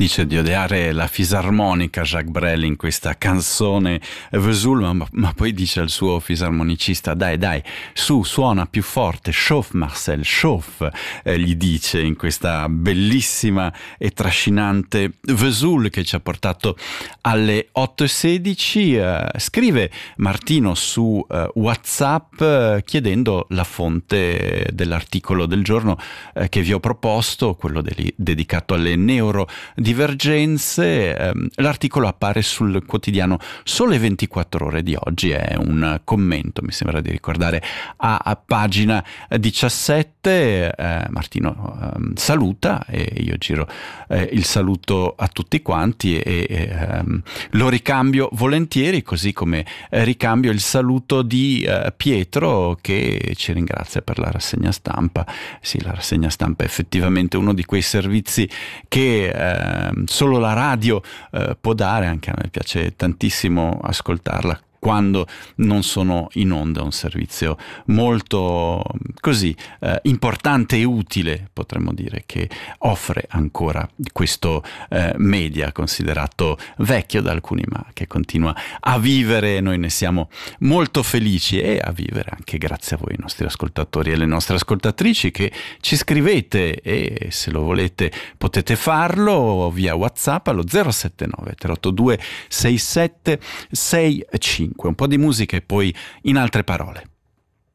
Dice di odiare la fisarmonica Jacques Brel in questa canzone Vesoul, ma poi dice al suo fisarmonicista: dai, su, suona più forte, chauffe Marcel, chauffe, gli dice in questa bellissima e trascinante Vesoul che ci ha portato alle 8:16. Scrive Martino su WhatsApp chiedendo la fonte dell'articolo del giorno che vi ho proposto, quello dedicato alle neurodivergenze. L'articolo appare sul quotidiano Sole 24 Ore di oggi, è un commento, mi sembra di ricordare, a pagina 17. Martino saluta e io giro il saluto a tutti quanti e lo ricambio volentieri, così come ricambio il saluto di Pietro, che ci ringrazia per la rassegna stampa. Sì, la rassegna stampa è effettivamente uno di quei servizi che solo la radio può dare. Anche a me piace tantissimo ascoltarla quando non sono in onda, un servizio molto così importante e utile, potremmo dire, che offre ancora questo media considerato vecchio da alcuni, ma che continua a vivere. Noi ne siamo molto felici, e a vivere anche grazie a voi, i nostri ascoltatori e le nostre ascoltatrici, che ci scrivete, e se lo volete potete farlo via WhatsApp allo 079 382 6765. Un po' di musica e poi in altre parole.